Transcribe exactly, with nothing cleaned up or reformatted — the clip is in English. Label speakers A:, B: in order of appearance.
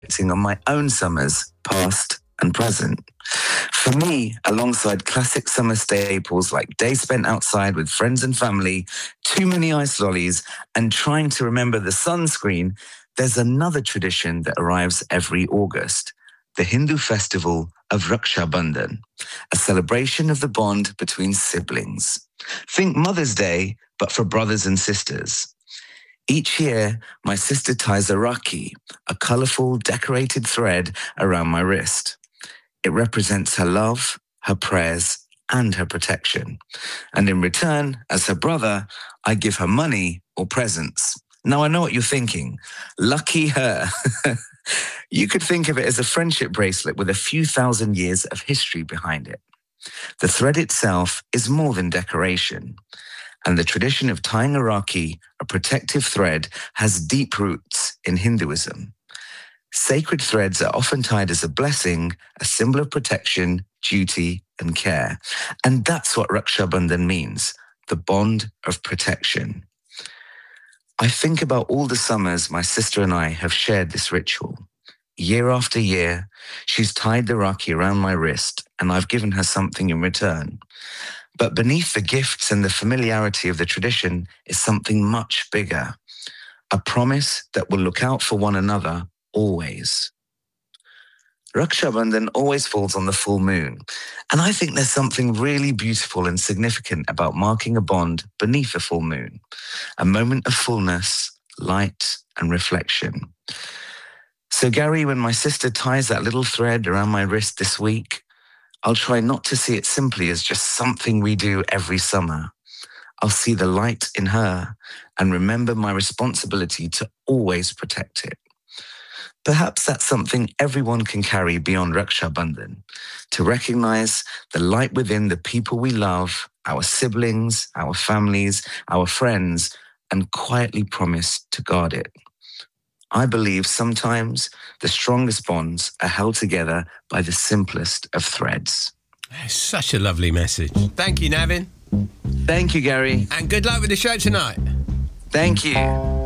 A: on my own summers, past and present. For me, alongside classic summer staples like days spent outside with friends and family, too many ice lollies, and trying to remember the sunscreen, there's another tradition that arrives every August, the Hindu festival of Raksha Bandhan, a celebration of the bond between siblings. Think Mother's Day, but for brothers and sisters. Each year, my sister ties a rakhi, a colourful, decorated thread around my wrist. It represents her love, her prayers, and her protection. And in return, as her brother, I give her money or presents. Now I know what you're thinking. Lucky her. You could think of it as a friendship bracelet with a few thousand years of history behind it. The thread itself is more than decoration. And the tradition of tying a rakhi, a protective thread, has deep roots in Hinduism. Sacred threads are often tied as a blessing, a symbol of protection, duty, and care. And that's what Raksha Bandhan means, the bond of protection. I think about all the summers my sister and I have shared this ritual. Year after year, she's tied the rakhi around my wrist, and I've given her something in return. But beneath the gifts and the familiarity of the tradition is something much bigger, a promise that we'll look out for one another always. Raksha Bandhan always falls on the full moon, and I think there's something really beautiful and significant about marking a bond beneath a full moon, a moment of fullness, light, and reflection. So Gary, when my sister ties that little thread around my wrist this week, I'll try not to see it simply as just something we do every summer. I'll see the light in her and remember my responsibility to always protect it. Perhaps that's something everyone can carry beyond Raksha Bandhan, to recognize the light within the people we love, our siblings, our families, our friends, and quietly promise to guard it. I believe sometimes the strongest bonds are held together by the simplest of threads.
B: It's such a lovely message. Thank you, Navin.
A: Thank you, Gary.
B: And good luck with the show tonight.
A: Thank you.